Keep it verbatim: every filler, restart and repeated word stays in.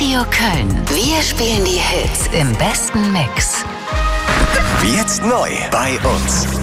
Radio Köln. Wir spielen die Hits im besten Mix. Jetzt neu bei uns.